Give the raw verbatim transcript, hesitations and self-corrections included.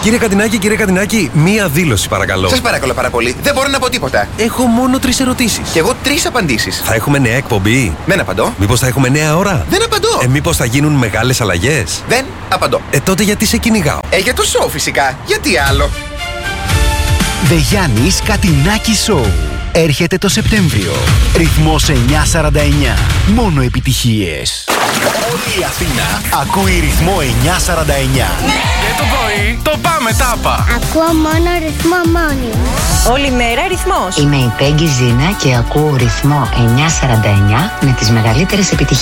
Κύριε Κατινάκη, κύριε Κατινάκη, μία δήλωση παρακαλώ. Σας παρακαλώ πάρα πολύ. Δεν μπορώ να πω τίποτα. Έχω μόνο τρεις ερωτήσεις. Και εγώ τρεις απαντήσεις. Θα έχουμε νέα εκπομπή? Δεν απαντώ. Μήπως θα έχουμε νέα ώρα? Δεν απαντώ. Ε, μήπως θα γίνουν μεγάλες αλλαγές? Δεν απαντώ. Ε, τότε γιατί σε κυνηγάω? Ε, για το show φυσικά. Γιατί άλλο? The Γιάννης Κατινάκη Show. Έρχεται το Σεπτέμβριο. Ρυθμός εννιακόσια σαράντα εννιά. Μόνο επιτυχίες. Όλη η Αθήνα ακούει ρυθμό εννιακόσια σαράντα εννιά. Και το πρωί το πάμε τάπα. Ακούω μόνο ρυθμό μόνιμο. Όλη μέρα ρυθμός. Είμαι η Πέγγι Ζήνα και ακούω ρυθμό εννιακόσια σαράντα εννιά με τις μεγαλύτερες επιτυχίες.